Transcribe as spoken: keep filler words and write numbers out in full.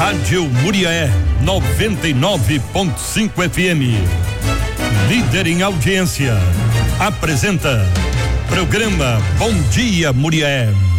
Rádio Muriaé noventa e nove ponto cinco F M. Líder em audiência. Apresenta programa Bom Dia Muriaé.